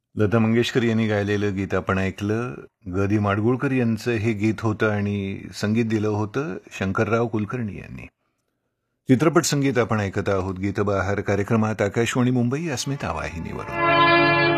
लता मंगेशकर यांनी गायलेलं गीत आपण ऐकलं. ग दि माडगूळकर यांचं हे गीत होतं आणि संगीत दिलं होतं शंकरराव कुलकर्णी यांनी. चित्रपट संगीत आपण ऐकत आहोत गीतबहार कार्यक्रमात आकाशवाणी मुंबई अस्मिता वाहिनीवरून.